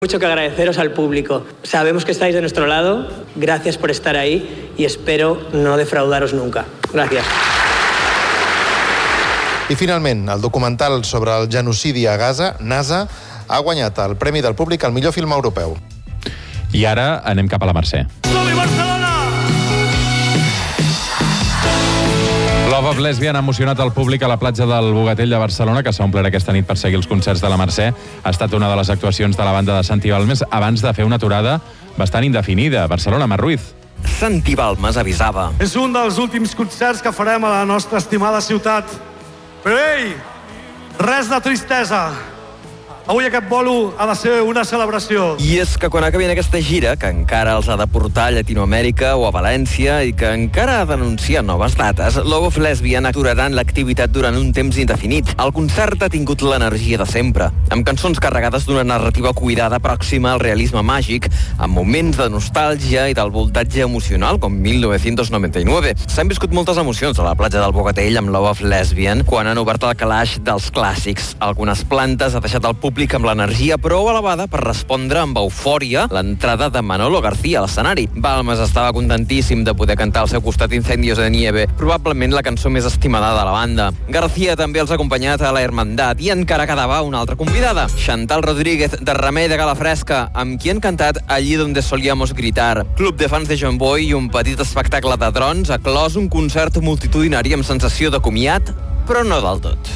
Mucho que agradeceros al público. Sabemos que estáis de nuestro lado. Gracias por estar ahí y espero no defraudaros nunca. Gracias. I finalment, el documental sobre el genocidi a Gaza, NASA, ha guanyat el Premi del Públic al millor film europeu. I ara anem cap a la Mercè. Som-hi, Barcelona! Love of Lesbian ha emocionat el públic a la platja del Bogatell de Barcelona, que s'ha omplert aquesta nit per seguir els concerts de la Mercè. Ha estat una de les actuacions de la banda de Santi Balmes abans de fer una aturada bastant indefinida. Barcelona, Mar Ruiz. Santi Balmes avisava. És un dels últims concerts que farem a la nostra estimada ciutat. Però, ei, res de tristesa. Avui aquest bolo ha de ser una celebració. I és que quan acabin aquesta gira, que encara els ha de portar a Llatinoamèrica o a València i que encara ha d'anunciar noves dates, Love of Lesbian aturaran l'activitat durant un temps indefinit. El concert ha tingut l'energia de sempre, amb cançons carregades d'una narrativa cuidada pròxima al realisme màgic, amb moments de nostàlgia i del voltatge emocional, com 1999. S'han viscut moltes emocions a la platja del Bogatell amb Love of Lesbian quan han obert el calaix dels clàssics. Algunes plantes ha deixat el públic amb l'energia prou elevada per respondre amb eufòria l'entrada de Manolo García a l'escenari. Balmes estava contentíssim de poder cantar al seu costat Incendios de Nieve, probablement la cançó més estimada de la banda. García també els ha acompanyat a la Hermandad i encara quedava una altra convidada, Chantal Rodríguez, de Remei de Calafresca, amb qui han cantat Allí donde solíamos gritar. Club de fans de John Boy i un petit espectacle de drons ha clos un concert multitudinari amb sensació de comiat, però no del tot.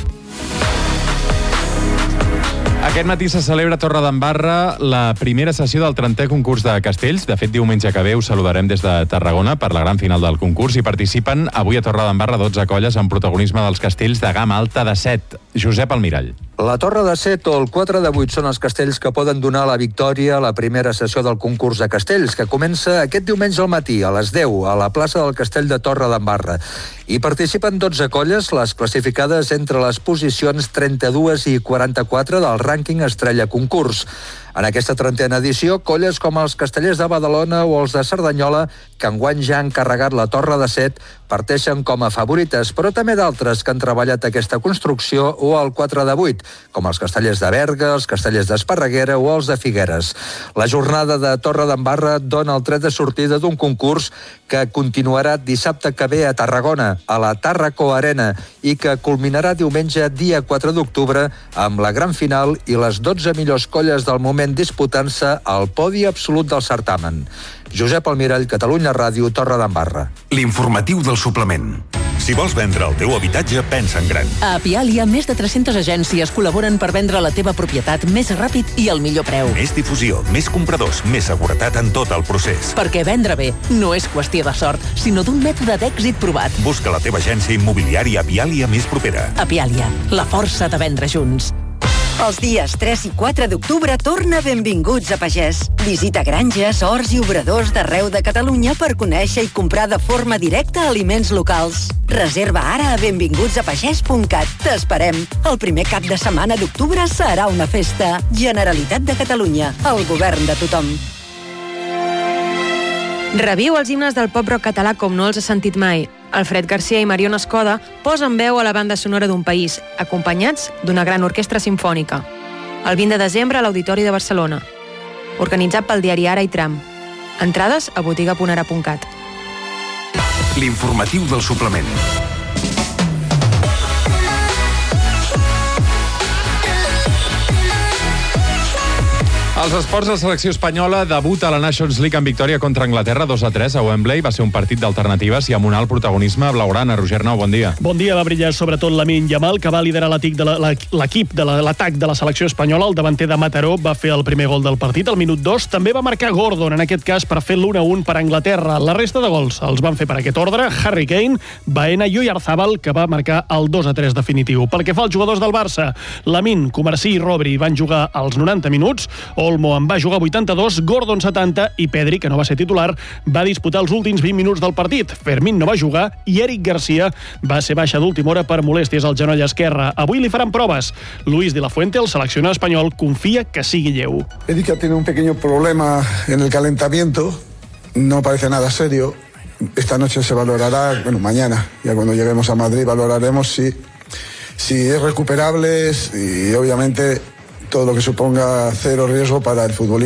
Aquest matí se celebra a Torredembarra la primera sessió del 30è concurs de castells. De fet, diumenge que ve us saludarem des de Tarragona per la gran final del concurs. Hi participen avui a Torredembarra 12 colles amb protagonisme dels castells de gamma alta de 7. Josep Almirall. La Torre de 7 o el 4 de 8 són els castells que poden donar la victòria a la primera sessió del concurs de castells, que comença aquest diumenge al matí, a les 10, a la plaça del Castell de Torredembarra. Hi participen 12 colles, les classificades entre les posicions 32 i 44 del rànquing Estrella Concurs. En aquesta 30a edició, colles com els castellers de Badalona o els de Cerdanyola, que enguany ja han carregat la Torre de 7, parteixen com a favorites, però també d'altres que han treballat aquesta construcció o el 4 de 8, com els castellers de Berga, els castellers d'Esparreguera o els de Figueres. La jornada de Torredembarra dona el tret de sortida d'un concurs que continuarà dissabte que ve a Tarragona, a la Tàrraco Arena, i que culminarà diumenge, dia 4 d'octubre, amb la gran final i les 12 millors colles del moment disputant-se al podi absolut del certamen. Josep Almirall, Catalunya Ràdio, Torredembarra. L'informatiu del suplement. Si vols vendre el teu habitatge, pensa en gran. A Apialia, més de 300 agències col·laboren per vendre la teva propietat més ràpid i al millor preu. Més difusió, més compradors, més seguretat en tot el procés. Perquè vendre bé no és qüestió de sort, sinó d'un mètode d'èxit provat. Busca la teva agència immobiliària Apialia més propera. Apialia, la força de vendre junts. Els dies 3 i 4 d'octubre torna Benvinguts a Pagès. Visita granges, horts i obradors d'arreu de Catalunya per conèixer i comprar de forma directa aliments locals. Reserva ara a benvingutsapagès.cat. T'esperem. El primer cap de setmana d'octubre serà una festa. Generalitat de Catalunya, el govern de tothom. Reviu els himnes del pop-rock català com no els has sentit mai. Alfred Garcia i Mariona Escoda posen veu a la banda sonora d'un país, acompanyats d'una gran orquestra simfònica. El 20 de desembre a l'Auditori de Barcelona. Organitzat pel diari Ara i Tram. Entrades a botiga.ara.cat. L'informatiu del suplement. Als esports, la selecció espanyola debuta a la Nations League en victòria contra Anglaterra 2-3 a Wembley. Va ser un partit d'alternatives i amb un alt protagonisme blaugrana. Roger Nau, bon dia. Bon dia. Va brillar sobretot Lamine Yamal, que va liderar l'equip de l'atac de la selecció espanyola. El davanter de Mataró va fer el primer gol del partit al minut 2. També va marcar Gordon, en aquest cas per fer l'1-1 per Anglaterra. La resta de gols els van fer per aquest ordre Harry Kane, Baena i Oyarzabal, que va marcar el 2-3 definitiu. Pel que fa als jugadors del Barça, Lamine, Comarsí i Rodri van jugar als 90 minuts. Olmo en va jugar 82, Gordon 70 i Pedri, que no va ser titular, va disputar els últims 20 minuts del partit. Fermín no va jugar i Eric Garcia va ser baixa d'última hora per molèsties al genoll esquerre. Avui li faran proves. Luis de la Fuente, el seleccionador espanyol, confia que sigui lleu. Eric ha tenido un pequeño problema en el calentamiento, no parece nada serio. Esta noche se valorará, mañana, ya cuando lleguemos a Madrid, valoraremos si es recuperable y obviamente todo lo que suponga cero riesgo para el futbolista.